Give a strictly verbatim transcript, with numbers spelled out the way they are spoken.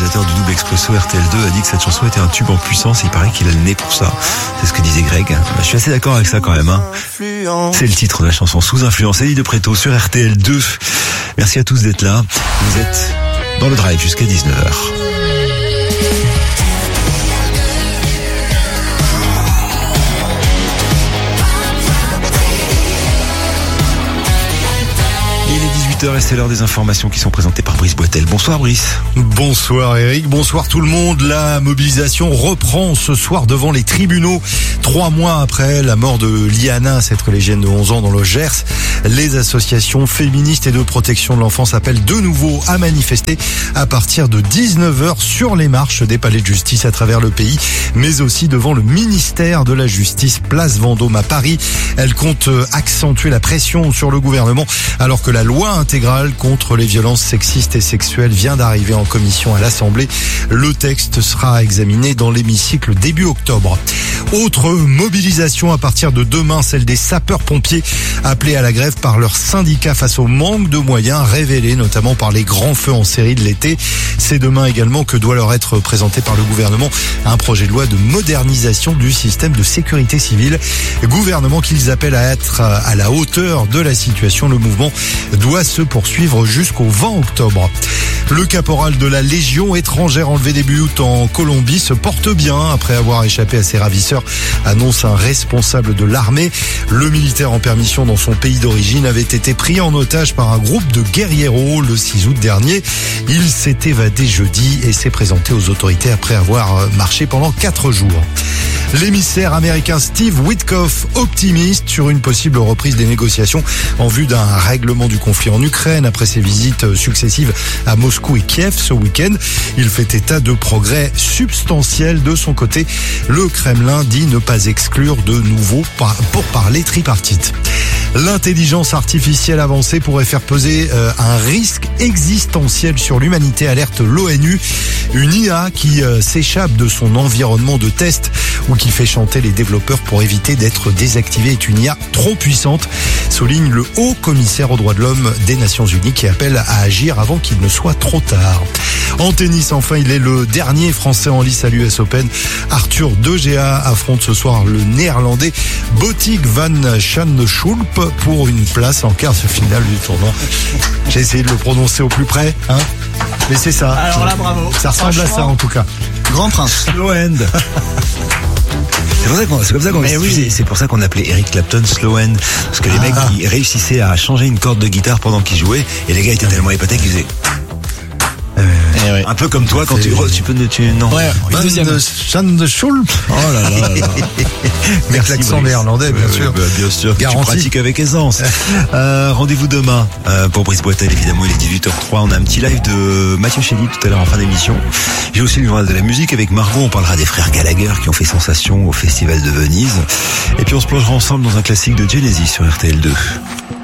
réalisateur du Double Expresso R T L deux, a dit que cette chanson était un tube en puissance et il paraît qu'il a le nez pour ça. C'est ce que disait Greg. Je suis assez d'accord avec ça quand même. Hein. C'est le titre de la chanson Sous influence. Elie de Préto sur R T L deux. Merci à tous d'être là. Vous êtes dans le drive jusqu'à dix-neuf heures. Et c'est l'heure des informations qui sont présentées par Brice Boitel. Bonsoir Brice. Bonsoir Eric, bonsoir tout le monde. La mobilisation reprend ce soir devant les tribunaux. Trois mois après la mort de Liana, cette collégienne de onze ans dans le Gers, les associations féministes et de protection de l'enfance appellent de nouveau à manifester à partir de dix-neuf heures sur les marches des palais de justice à travers le pays, mais aussi devant le ministère de la Justice, place Vendôme à Paris. Elle compte accentuer la pression sur le gouvernement alors que la loi intégrale contre les violences sexistes et sexuelles vient d'arriver en commission à l'Assemblée. Le texte sera examiné dans l'hémicycle début octobre. Autre mobilisation à partir de demain, celle des sapeurs-pompiers appelés à la grève par leur syndicat face au manque de moyens révélés notamment par les grands feux en série de l'été. C'est demain également que doit leur être présenté par le gouvernement un projet de loi de modernisation du système de sécurité civile. Gouvernement qu'ils appellent à être à la hauteur de la situation. Le mouvement doit se poursuivre jusqu'au vingt octobre. Le caporal de la Légion étrangère enlevé début août en Colombie se porte bien après avoir échappé à ses ravisseurs, annonce un responsable de l'armée. Le militaire en permission dans son pays d'origine avait été pris en otage par un groupe de guérilleros le six août dernier. Il s'est évadé jeudi et s'est présenté aux autorités après avoir marché pendant quatre jours. L'émissaire américain Steve Witkoff optimiste sur une possible reprise des négociations en vue d'un règlement du conflit en Ukraine après ses visites successives à Moscou et Kiev ce week-end. Il fait état de progrès substantiels de son côté. Le Kremlin dit ne pas exclure de nouveaux pourparlers tripartites. L'intelligence artificielle avancée pourrait faire peser euh, un risque existentiel sur l'humanité, alerte l'ONU. Une I A qui euh, s'échappe de son environnement de test ou qui fait chanter les développeurs pour éviter d'être désactivée est une I A trop puissante, souligne le haut commissaire aux droits de l'homme des Nations Unies qui appelle à agir avant qu'il ne soit trop tard. En tennis, enfin, il est le dernier Français en lice à l'U S Open. Arthur De Gea affronte ce soir le Néerlandais Botic van Schanschulp pour une place en quart de finale du tournoi. J'ai essayé de le prononcer au plus près, hein. Mais c'est ça. Alors là, bravo. Ça ressemble à ça en tout cas. Grand prince. Slow end. C'est, pour ça qu'on, c'est comme ça qu'on oui. c'est, c'est pour ça qu'on appelait Eric Clapton Slow End. Parce que les ah. mecs ils réussissaient à changer une corde de guitare pendant qu'ils jouaient et les gars étaient tellement épatés qu'ils faisaient. Euh, eh ouais. Un peu comme toi quand c'est... tu, tu peux tu non. Ouais, Van de Schulp. Oh là là. là. Avec l'accent néerlandais, bien ouais, sûr. Ouais, bah, bien sûr. Garantie. Tu pratiques avec aisance. euh, rendez-vous demain euh, pour Brice Boitel, évidemment, il est dix-huit heures trois. On a un petit live de Mathieu Chély tout à l'heure en fin d'émission. J'ai aussi le journal de la musique avec Margot. On parlera des frères Gallagher qui ont fait sensation au Festival de Venise. Et puis on se plongera ensemble dans un classique de Genesis sur R T L deux.